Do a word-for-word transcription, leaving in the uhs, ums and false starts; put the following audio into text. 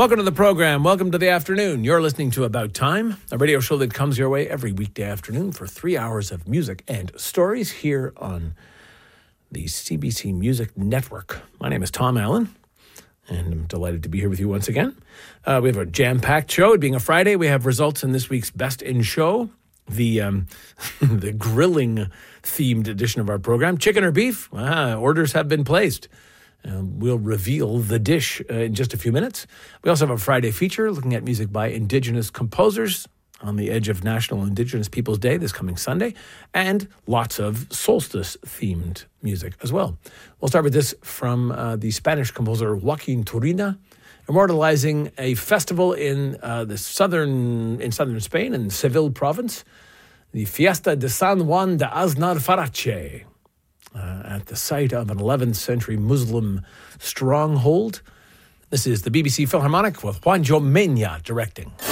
Welcome to the program. Welcome to the afternoon. You're listening to About Time, a radio show that comes your way every weekday afternoon for three hours of music and stories here on the C B C Music Network. My name is Tom Allen, and I'm delighted to be here with you once again. Uh, we have a jam-packed show. It being a Friday, we have results in this week's Best in Show, the um, the grilling-themed edition of our program. Chicken or beef? Ah, orders have been placed. Uh, we'll reveal the dish uh, in just a few minutes. We also have a Friday feature looking at music by Indigenous composers on the edge of National Indigenous Peoples Day this coming Sunday, and lots of solstice-themed music as well. We'll start with this from uh, the Spanish composer Joaquin Turina, immortalizing a festival in uh, the southern in southern Spain, in Seville province, the Fiesta de San Juan de Aznar Farache. Uh, at the site of an eleventh century Muslim stronghold. This is the B B C Philharmonic with Juanjo Mena directing.